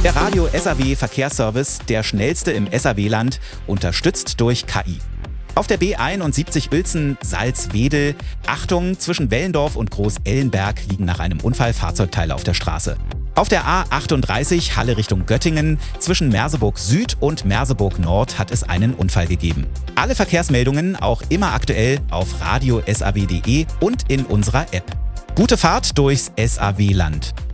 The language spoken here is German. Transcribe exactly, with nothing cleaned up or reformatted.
Der Radio S A W Verkehrsservice, der schnellste im S A W-Land, unterstützt durch K I. Auf der B einundsiebzig Uelzen Salzwedel, Achtung, zwischen Wellendorf und Groß-Ellenberg liegen nach einem Unfall Fahrzeugteile auf der Straße. Auf der A achtunddreißig Halle Richtung Göttingen, zwischen Merseburg Süd und Merseburg Nord hat es einen Unfall gegeben. Alle Verkehrsmeldungen auch immer aktuell auf radio punkt s a w punkt d e und in unserer App. Gute Fahrt durchs S A W-Land.